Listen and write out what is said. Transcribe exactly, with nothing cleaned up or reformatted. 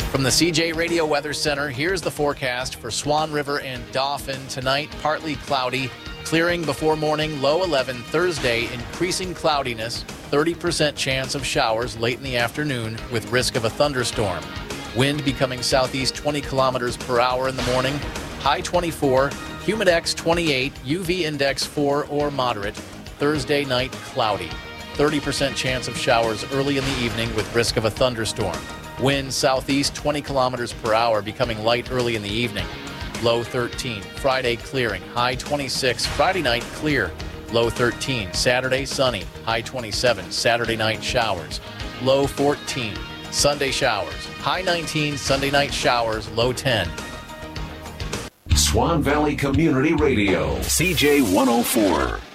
From the C J Radio Weather Center, here's the forecast for Swan River and Dauphin. Tonight, partly cloudy, clearing before morning, low eleven. Thursday, increasing cloudiness, thirty percent chance of showers late in the afternoon with risk of a thunderstorm. Wind becoming southeast twenty kilometers per hour in the morning, high twenty-four, humidex twenty-eight, U V index four or moderate. Thursday night, cloudy, thirty percent chance of showers early in the evening with risk of a thunderstorm. Wind southeast twenty kilometers per hour, becoming light early in the evening. Low thirteen. Friday clearing. High twenty-six. Friday night clear. Low thirteen. Saturday sunny. High twenty-seven. Saturday night showers. Low fourteen. Sunday showers. High nineteen. Sunday night showers. Low ten. Swan Valley Community Radio. C J one oh four.